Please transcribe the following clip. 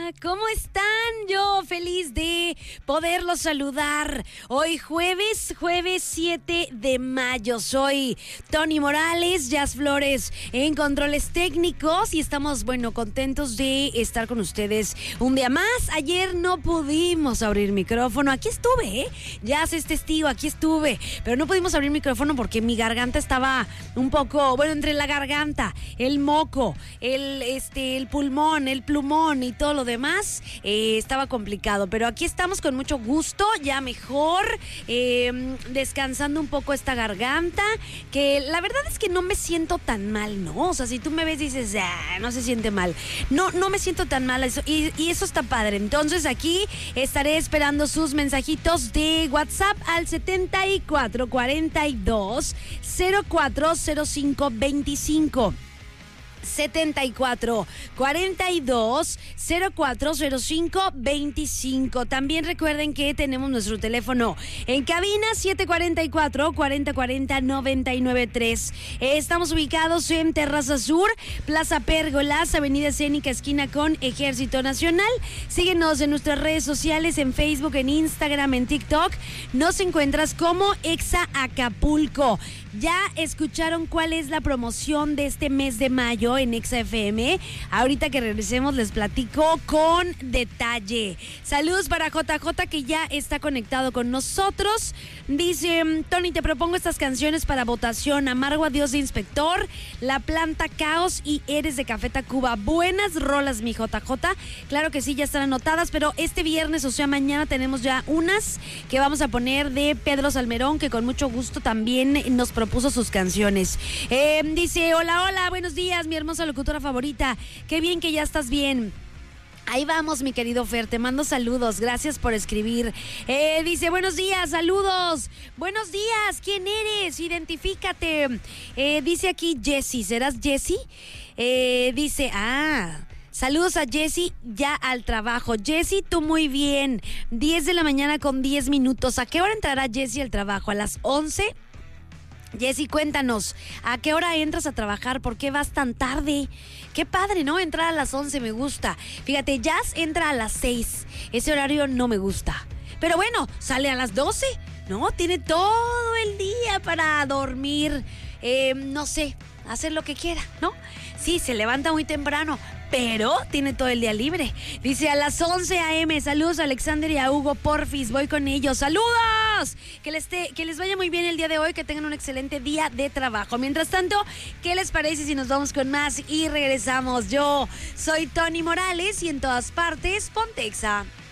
¿cómo están? Yo feliz de poderlos saludar. Hoy jueves 7 de mayo. Soy Tony Morales, Jazz Flores en controles técnicos y estamos, contentos de estar con ustedes un día más. Ayer no pudimos abrir micrófono. Aquí estuve, Jazz es testigo, aquí estuve. Pero no pudimos abrir micrófono porque mi garganta estaba un poco, entre la garganta, el moco, el pulmón, el plumón y todo lo demás, estaba complicado, pero aquí estamos con mucho gusto, ya mejor, descansando un poco esta garganta, que la verdad es que no me siento tan mal, ¿no? O sea, si tú me ves dices, no se siente mal. No me siento tan mal, eso, y eso está padre. Entonces aquí estaré esperando sus mensajitos de WhatsApp al 7442 040525. 7442-040525. También recuerden que tenemos nuestro teléfono en cabina 744-4040-993. Estamos ubicados en Terraza Sur, Plaza Pérgolas, Avenida Escénica, esquina con Ejército Nacional. Síguenos en nuestras redes sociales, en Facebook, en Instagram, en TikTok. Nos encuentras como Exa Acapulco. ¿Ya escucharon cuál es la promoción de este mes de mayo en Exa FM? Ahorita que regresemos les platico con detalle. Saludos para JJ, que ya está conectado con nosotros. Dice, Tony, te propongo estas canciones para votación: Amargo Adiós de Inspector, La Planta Caos y Eres de Café Tacuba. Buenas rolas, mi JJ. Claro que sí, ya están anotadas, pero este viernes, o sea mañana, tenemos ya unas que vamos a poner de Pedro Salmerón, que con mucho gusto también nos propuso sus canciones. Dice, hola, buenos días, mi hermosa locutora favorita. Qué bien que ya estás bien. Ahí vamos, mi querido Fer, te mando saludos, gracias por escribir. Dice, buenos días, saludos. Buenos días, ¿quién eres? Identifícate. Dice aquí Jessie, ¿serás Jessie? Dice, saludos a Jessie, ya al trabajo. Jessie, tú muy bien. 10 de la mañana con 10 minutos. ¿A qué hora entrará Jessie al trabajo? ¿A las 11? Jessie, cuéntanos, ¿a qué hora entras a trabajar? ¿Por qué vas tan tarde? Qué padre, ¿no? Entrar a las 11 me gusta. Fíjate, Jazz entra a las 6. Ese horario no me gusta. Pero bueno, sale a las 12, ¿no? Tiene todo el día para dormir, no sé, hacer lo que quiera, ¿no? Sí, se levanta muy temprano, pero tiene todo el día libre. Dice, a las 11 a.m. Saludos a Alexander y a Hugo, porfis, voy con ellos. ¡Saludos! Que les vaya muy bien el día de hoy, que tengan un excelente día de trabajo. Mientras tanto, ¿qué les parece si nos vamos con más y regresamos? Yo soy Tony Morales y en todas partes, ponte Exa.